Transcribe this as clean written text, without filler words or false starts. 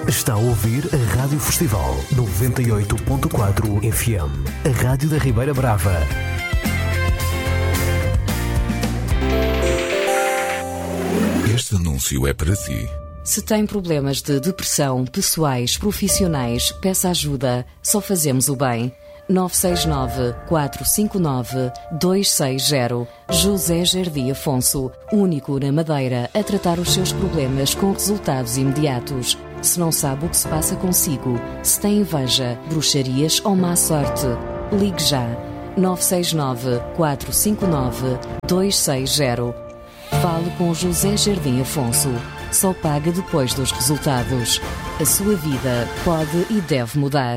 Está a ouvir a Rádio Festival 98.4 FM, a Rádio da Ribeira Brava. Este anúncio é para si. Se tem problemas de depressão, pessoais, profissionais, peça ajuda. Só fazemos o bem. 969-459-260. José Jardim Afonso, único na Madeira a tratar os seus problemas com resultados imediatos. Se não sabe o que se passa consigo, se tem inveja, bruxarias ou má sorte, ligue já. 969-459-260. Fale com José Jardim Afonso. Só paga depois dos resultados. A sua vida pode e deve mudar.